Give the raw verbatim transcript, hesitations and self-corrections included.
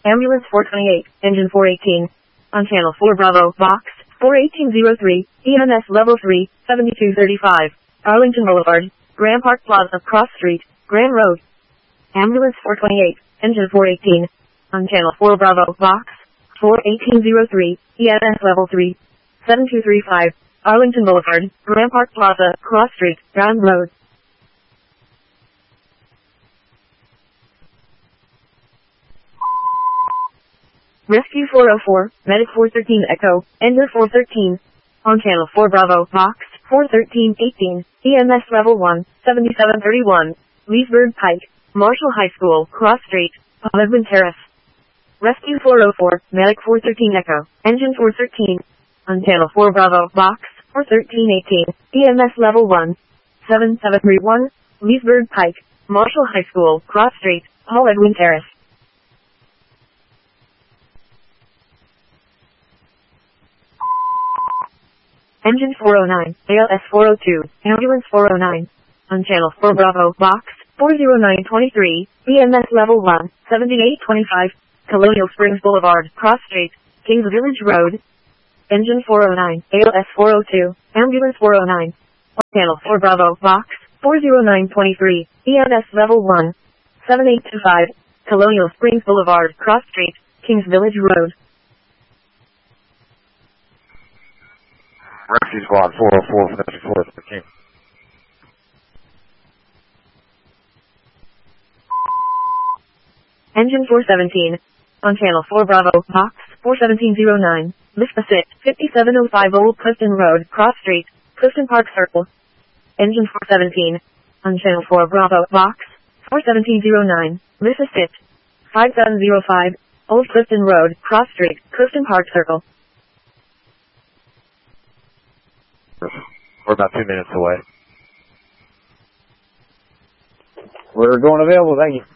Ambulance four twenty-eight, engine four eighteen. On channel four Bravo, box four eighteen oh three, E M S level three, seventy-two thirty-five. Arlington Boulevard, Grand Park Plaza, Cross Street, Grand Road. Ambulance four twenty-eight, engine four eighteen. On channel four Bravo, box four eighteen oh three, E M S level three, seven two three five. Arlington Boulevard, Grand Park Plaza, Cross Street, Grand Road. Rescue four oh four, Medic four thirteen Echo, Ender four thirteen. On channel four Bravo, box four thirteen eighteen, E M S level one, seventy-seven thirty-one. Leesburg Pike, Marshall High School, Cross Street, Hollywood Terrace. Rescue four oh four, Medic four thirteen Echo, Engine four thirteen. On channel four Bravo, box four thirteen eighteen, E M S level one, seven seven three one. Leesburg Pike, Marshall High School, Cross Street, Hollywood Terrace. Engine four oh nine, A L S four oh two, Ambulance four oh nine. On channel four Bravo, box four oh nine twenty-three, E M S level one, seventy-eight twenty-five. Colonial Springs Boulevard, Cross Street, Kings Village Road. Engine four oh nine, A L S four oh two, Ambulance four oh nine. On channel four Bravo, box four oh nine twenty-three, E M S level one, seven eight two five. Colonial Springs Boulevard, Cross Street, Kings Village Road. Rescue Squad four oh four, fifty-four thirteen. Engine four seventeen. On channel four Bravo, box four seventeen oh nine. Lift assist, fifty-seven oh five Old Clifton Road, Cross Street, Clifton Park Circle. Engine four seventeen. On channel four Bravo, box four seventeen oh nine. Lift assist, five seven oh five, Old Clifton Road, Cross Street, Clifton Park Circle. We're about two minutes away. We're going available, thank you.